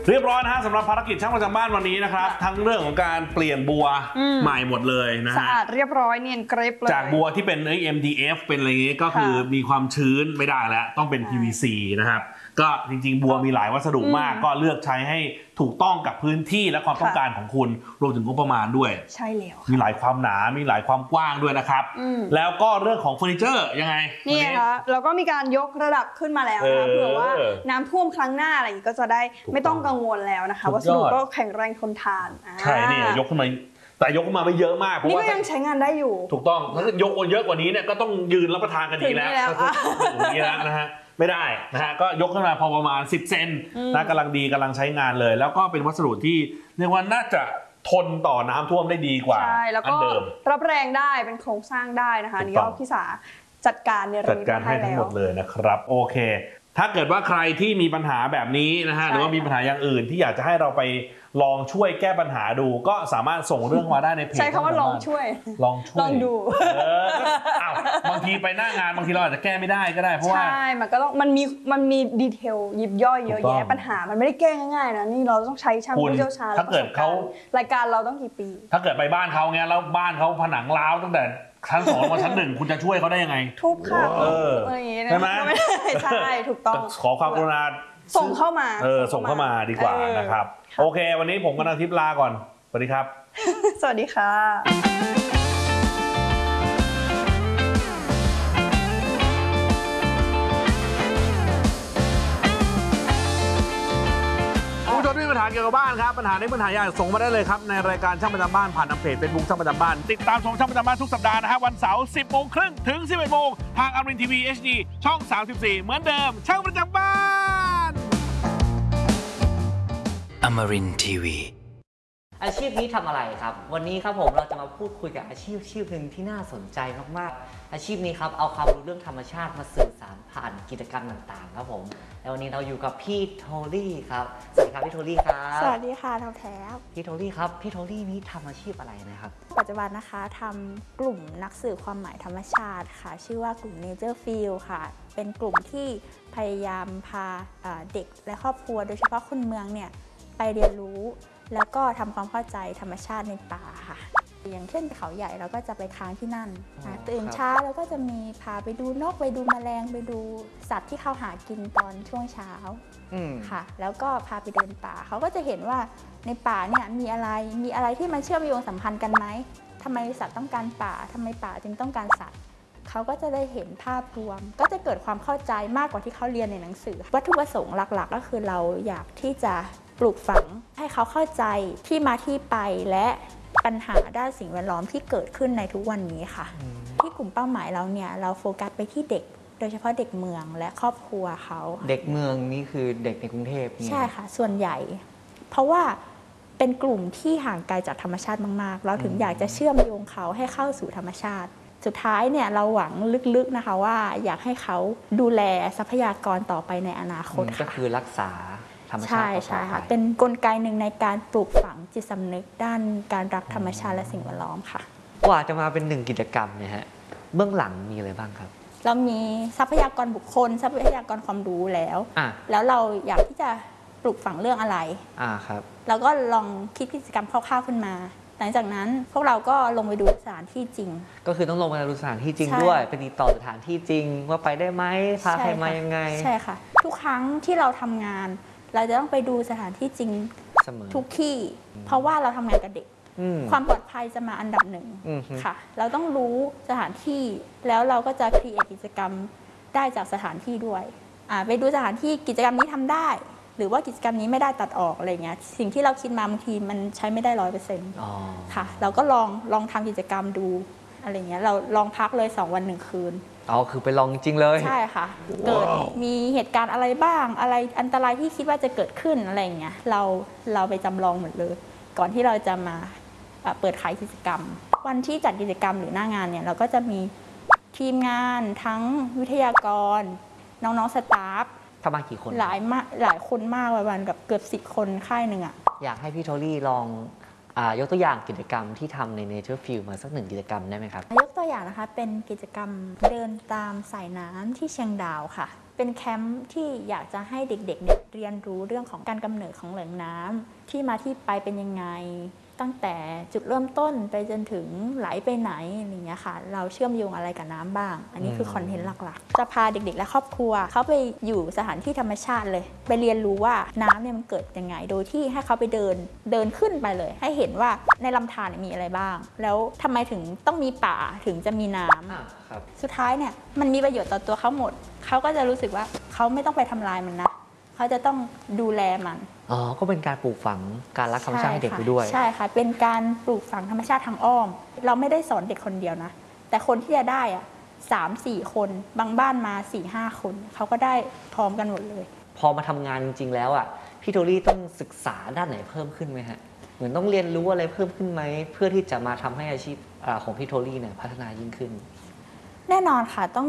เรียบร้อยนะฮะสำหรับภารกิจช่างประจำบ้านวันนี้นะครับทั้งเรื่องของการเปลี่ยนบัวใหม่หมดเลยนะฮะสะอาดเรียบร้อยเนียนกริบเลยจากบัวที่เป็น MDF เป็นอะไรเงี้ยก็คือมีความชื้นไม่ได้แล้วต้องเป็น PVC นะครับก็จริงๆบัวมีหลายวัสดุมากก็เลือกใช้ให้ถูกต้องกับพื้นที่และความต้องการของคุณรวมถึงงบประมาณด้วยใช่แล้วมีหลายความหนามีหลายความกว้างด้วยนะครับแล้วก็เรื่องของเฟอร์นิเจอร์ยังไงนี่ค่ะเราก็มีการยกระดับขึ้นมาแล้วนะเผื่อว่าน้ำท่วมครั้งหน้าอะไรอย่างนี้ก็จะได้ไม่ต้องกังวลแล้วนะคะวัสดุก็แข็งแรงทนทานใช่นี่ยกขึ้นมาแต่ยกขึ้นมาไม่เยอะมากเพราะว่านี่ก็ยังใช้งานได้อยู่ถูกต้องถ้ายกเยอะกว่านี้เนี่ยก็ต้องยืนรับประทานกันอีกแล้วอย่างนี้แล้วนะฮะไม่ได้นะฮะก็ยกขึ้นมาพอประมาณ10 เซนนะกำลังดีกำลังใช้งานเลยแล้วก็เป็นวัสดุที่เรียกว่าน่าจะทนต่อน้ำท่วมได้ดีกว่าใช่แล้วก็รับแรงได้เป็นโครงสร้างได้นะคะนี่ก็พี่สาจัดการในเรื่องนี้ให้ทั้งหมดเลยนะครับโอเคถ้าเกิดว่าใครที่มีปัญหาแบบนี้นะฮะหรือว่ามีปัญหาอย่างอื่นที่อยากจะให้เราไปลองช่วยแก้ปัญหาดูก็สามารถส่งเรื่องมาได้ในเพจใช้คำว่าลองช่วยลองดูบางทีไปหน้างานบางทีเราอาจจะแก้ไม่ได้ก็ได้เพราะว่าใช่มันก็ต้องมันมีดีเทลยิบย่อยเยอะแยะปัญหามันไม่ได้แก้ง่ายๆนะนี่เราต้องใช้ช่างผู้เชี่ยวชาญถ้าเกิดเขารายการเราต้องกี่ปีถ้าเกิดไปบ้านเขาเงี้ยแล้วบ้านเขาผนังร้าวตั้งแต่ชั้น2 มาชั้น 1คุณจะช่วยเขาได้ยังไงทุบค่ะอะไรอย่างงี้นะใช่ไหมใช่ถูกต้องขอความกรุณาส่งเข้ามาส่งเข้ามาดีกว่านะครับโอเควันนี้ผมกับนางทิพย์ลาก่อนสวัสดีครับสวัสดีค่ะปัญหาเกี่ยวกับบ้านครับปัญหาในปัญหาอย่างส่งมาได้เลยครับในรายการช่างประจำบ้านผ่านทางเพจเฟซบุ๊กช่างประจำบ้านติดตามชมช่างประจำบ้านทุกสัปดาห์นะฮะวันเสาร์ 10:30 ถึง 11 โมงทางอมรินทร์ทีวี HD ช่อง 34เหมือนเดิมช่างประจำบ้านอมรินทร์ทีวีอาชีพนี้ทำอะไรครับวันนี้ครับผมเราจะมาพูดคุยกับอาชีพหนึ่งที่น่าสนใจมากๆอาชีพนี้ครับเอาความรู้เรื่องธรรมชาติมาสื่อสารผ่านกิจกรรมต่างๆครับผมแล้ววันนี้เราอยู่กับพี่โทลี่ครับสวัสดีครับพี่โทลี่ครับสวัสดีค่ะแถวพี่โทลี่ครับพี่โทลี่นี้ทำอาชีพอะไรนะครับปัจจุบันนะคะทำกลุ่มนักสื่อความหมายธรรมชาติค่ะชื่อว่ากลุ่ม Nature Field ค่ะเป็นกลุ่มที่พยายามพาเด็กและครอบครัวโดยเฉพาะคนเมืองเนี่ยไปเรียนรู้แล้วก็ทำความเข้าใจธรรมชาติในป่าค่ะอย่างเช่นเขาใหญ่เราก็จะไปค้างที่นั่นตื่นเช้าแล้วก็จะมีพาไปดูนกไปดูแมลงไปดูสัตว์ที่เขาหากินตอนช่วงเช้าค่ะแล้วก็พาไปเดินป่าเขาก็จะเห็นว่าในป่าเนี่ยมีอะไรที่มันเชื่อมโยงสัมพันธ์กันไหมทำไมสัตว์ต้องการป่าทำไมป่าจึงต้องการสัตว์เขาก็จะได้เห็นภาพรวมก็จะเกิดความเข้าใจมากกว่าที่เขาเรียนในหนังสือวัตถุประสงค์หลักๆก็คือเราอยากที่จะปลูกฝังให้เขาเข้าใจที่มาที่ไปและปัญหาด้านสิ่งแวดล้อมที่เกิดขึ้นในทุกวันนี้ค่ะที่กลุ่มเป้าหมายเราเนี่ยเราโฟกัสไปที่เด็กโดยเฉพาะเด็กเมืองและครอบครัวเขาเด็กเมืองนี่คือเด็กในกรุงเทพใช่ค่ะส่วนใหญ่เพราะว่าเป็นกลุ่มที่ห่างไกลจากธรรมชาติมากๆเราถึงอยากจะเชื่อมโยงเขาให้เข้าสู่ธรรมชาติสุดท้ายเนี่ยเราหวังลึกๆนะคะว่าอยากให้เขาดูแลทรัพยากรต่อไปในอนาคตก็คือรักษาธรรมชาติใช่ค่ะเป็นกลไกหนึ่งในการปลูกฝังจิตสำนึกด้านการรักธรรมชาติและสิ่งแวดล้อมค่ะกว่าจะมาเป็น1 กิจกรรมเนี่ยฮะเบื้องหลังมีอะไรบ้างครับเรามีทรัพยากรบุคคลทรัพยากรความรู้แล้วเราอยากที่จะปลูกฝังเรื่องอะไรครับเราก็ลองคิดกิจกรรมคร่าวๆขึ้นมาหลังจากนั้นพวกเราก็ลงไปดูสถานที่จริงก็คือต้องลงไปดูสถานที่จริงด้วยไปติดต่อสถานที่จริงว่าไปได้ไหมพาใครมายังไงใช่ค่ะทุกครั้งที่เราทำงานเราจะต้องไปดูสถานที่จริงทุกที่เพราะว่าเราทำงานกับเด็กความปลอดภัยจะมาอันดับหนึ่งค่ะเราต้องรู้สถานที่แล้วเราก็จะครีเอทกิจกรรมได้จากสถานที่ด้วยไปดูสถานที่กิจกรรมนี้ทำได้หรือว่ากิจกรรมนี้ไม่ได้ตัดออกอะไรเงี้ยสิ่งที่เราคิดมาบางทีมันใช้ไม่ได้100%ค่ะเราก็ลองทำกิจกรรมดูอะไรเงี้ยเราลองพักเลย2 วัน 1 คืนคือไปลองจริงเลยใช่ค่ะเกิดมีเหตุการณ์อะไรบ้างอะไรอันตรายที่คิดว่าจะเกิดขึ้นอะไรเงี้ยเราไปจำลองหมดเลยก่อนที่เราจะมาเปิดขายกิจกรรมวันที่จัดกิจกรรมหรือหน้างานเนี่ยเราก็จะมีทีมงานทั้งวิทยากรน้องๆสตาฟทำมากี่คนหลายคนมากประมาณกับเกือบ10 คนค่ายหนึ่งอยากให้พี่โทลี่ลองยกตัวอย่างกิจกรรมที่ทำใน Nature Field มาสัก1 กิจกรรมได้ไหมครับยกตัวอย่างนะคะเป็นกิจกรรมเดินตามสายน้ำที่เชียงดาวค่ะเป็นแคมป์ที่อยากจะให้เด็กๆเนี่ยเรียนรู้เรื่องของการกำเนิดของแหล่งน้ำที่มาที่ไปเป็นยังไง ตั้งแต่จุดเริ่มต้นไปจนถึงไหลไปไหนอย่างเงี้ยค่ะเราเชื่อมโยงอะไรกับน้ำบ้าง อันนี้คือคอนเทนต์หลักๆจะพาเด็กๆและครอบครัวเขาไปอยู่สถานที่ธรรมชาติเลยไปเรียนรู้ว่าน้ำเนี่ยมันเกิดยังไงโดยที่ให้เขาไปเดินขึ้นไปเลย ให้เห็นว่าในลำธารเนี่ยมีอะไรบ้าง แล้วทำไมถึงต้องมีป่าถึงจะมีน้ำครับสุดท้ายเนี่ยมันมีประโยชน์ต่อตัวเขาหมดเขาก็จะรู้สึกว่าเขาไม่ต้องไปทำลายมันนะเขาจะต้องดูแลมันอ๋อ ก็เป็นการปลูกฝังการรักธรรมชาติให้เด็กไปด้วยใช่ค่ะเป็นการปลูกฝังธรรมชาติทางอ้อม เราไม่ได้สอนเด็กคนเดียวนะแต่คนที่จะได้อะ3-4 คนบางบ้านมา 4-5 คนเขาก็ได้พร้อมกันหมดเลยพอมาทำงานจริงๆแล้วอ่ะพี่โทรี่ต้องศึกษาด้านไหนเพิ่มขึ้นไหมฮะเหมือนต้องเรียนรู้อะไรเพิ่มขึ้นไหมเพื่อที่จะมาทำให้อาชีพของพี่โทรี่เนี่ยพัฒนายิ่งขึ้นแน่นอนค่ะต้อง